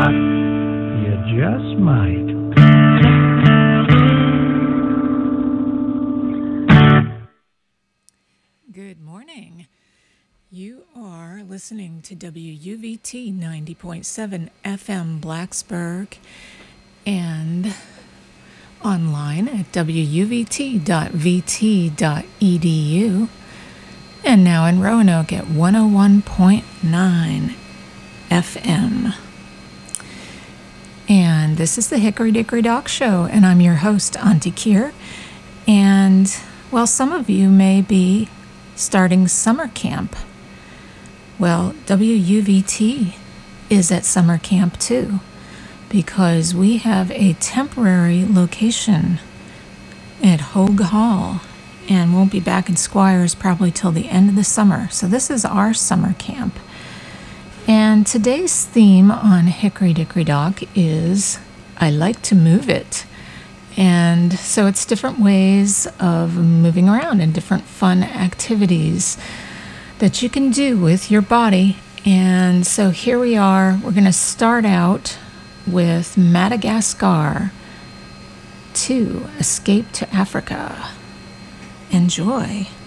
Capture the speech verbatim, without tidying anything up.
not. You just might. Good morning. You are listening to W U V T ninety point seven F M Blacksburg and online at w u v t dot v t dot e d u and now in Roanoke at one oh one point nine F M. And this is the Hickory Dickory Dock Show, and I'm your host, Auntie Kier. And, well, some of you may be starting summer camp. Well, W U V T is at summer camp too, because we have a temporary location at Hogue Hall and won't be back in Squires probably till the end of the summer. So this is our summer camp. And today's theme on Hickory Dickory Dock is I like to move it. And so it's different ways of moving around and different fun activities that you can do with your body. And so here we are. We're going to start out with Madagascar to Escape to Africa. Enjoy.